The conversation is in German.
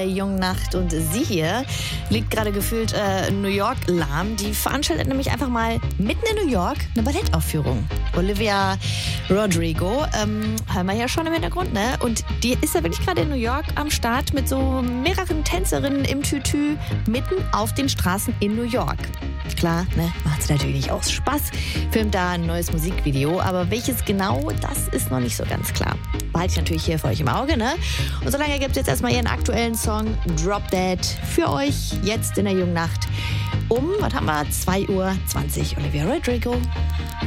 jungen Nacht. Und sie hier liegt gerade gefühlt New York lahm. Die veranstaltet nämlich einfach mal mitten in New York eine Ballettaufführung. Olivia Rodrigo, hören wir ja schon im Hintergrund, ne? Und die ist ja wirklich gerade in New York am Start mit so mehreren Tänzerinnen im Tütü mitten auf den Straßen in New York. Klar, ne, macht sie natürlich nicht aus Spaß, filmt da ein neues Musikvideo, aber welches genau, das ist noch nicht so ganz klar. Behalte ich natürlich hier für euch im Auge, ne? Und solange gibt es jetzt erstmal ihren aktuellen Song Drop Dead für euch, jetzt in der jungen Nacht um, was haben wir, 2:20 Uhr, Olivia Rodrigo.